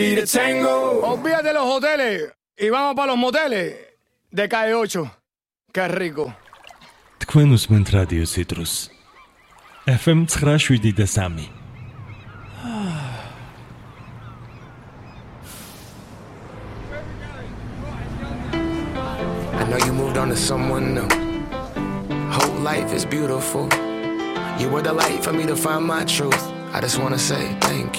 Olvídate de los hoteles y vamos para los moteles de Calle 8. Qué rico. თქვენ უსმენთ რადიო ციტრუს FM 973. I know you moved on to someone new. Whole life is beautiful. You were the light for me to find my truth. I just wanna say thank